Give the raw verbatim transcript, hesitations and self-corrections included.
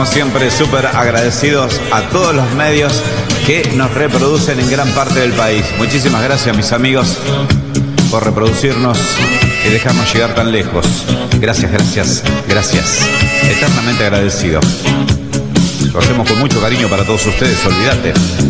siempre, súper agradecidos a todos los medios que nos reproducen en gran parte del país. Muchísimas gracias, mis amigos, por reproducirnos y dejarnos llegar tan lejos. Gracias, gracias, gracias. Eternamente agradecido. Lo hacemos con mucho cariño para todos ustedes, olvídate.